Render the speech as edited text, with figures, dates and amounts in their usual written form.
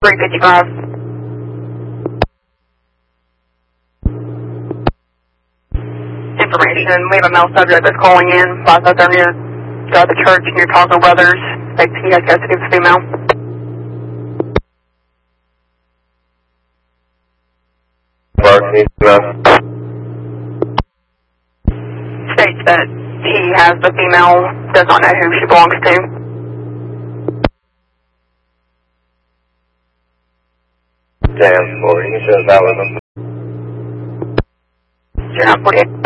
355. Information, we have a male subject that's calling in, 530 at the church near Taco Brothers. Thinks he has custody of female. States that he has the female, does not know who she belongs to. Damn, 4, you should have that with him. 048.